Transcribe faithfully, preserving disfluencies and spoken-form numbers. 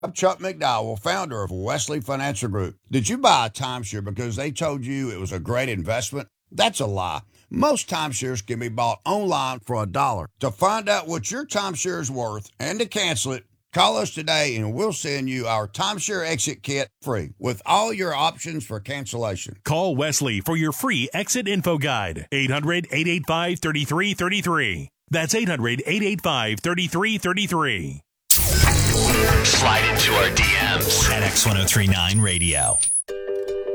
I'm Chuck McDowell, founder of Wesley Financial Group. Did you buy a timeshare because they told you it was a great investment? That's a lie. Most timeshares can be bought online for a dollar. To find out what your timeshare is worth and to cancel it, call us today and we'll send you our timeshare exit kit free with all your options for cancellation. Call Wesley for your free exit info guide. eight hundred, eight eight five, three three three three. That's eight hundred, eight eight five, three three three three. Slide into our D Ms at X ten thirty-nine Radio.